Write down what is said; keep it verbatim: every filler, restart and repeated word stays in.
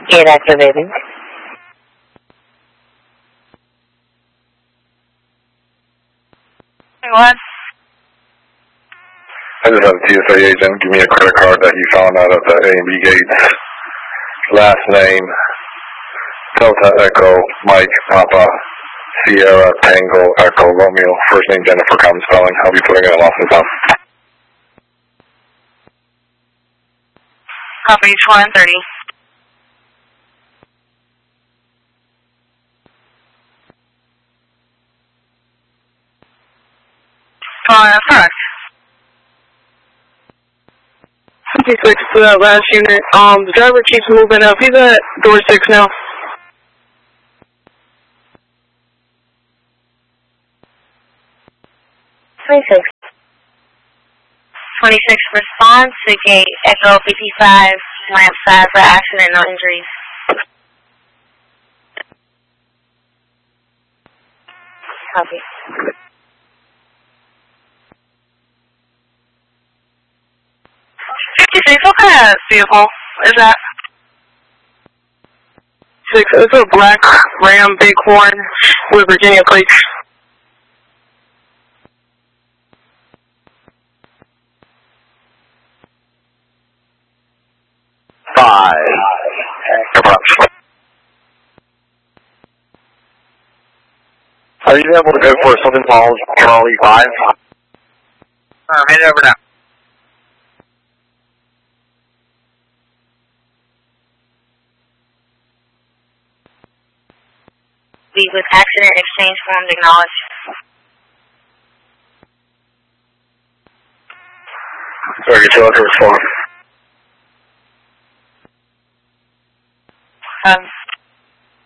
Gate activating. What? I just had a T S A agent give me a credit card that he found out at the A and B gates. Last name, Delta Echo, Mike, Papa, Sierra, Tango, Echo, Romeo. First name Jennifer, common spelling. I'll be putting in a loss and found. Copy one thirty. Uh, correct. fifty-six to that last unit. Um, the driver keeps moving up. He's at door six now. twenty-six. twenty-six response to gate Echo fifty-five, lamp side for accident, no injuries. Copy. fifty-six, what kind of vehicle is that? Six. It's a black Ram Bighorn with Virginia plates. Five. Are you able to go for something called Charlie five? Uh, head over now. Leave with accident exchange form acknowledged. Sorry, two hundred respond. Um,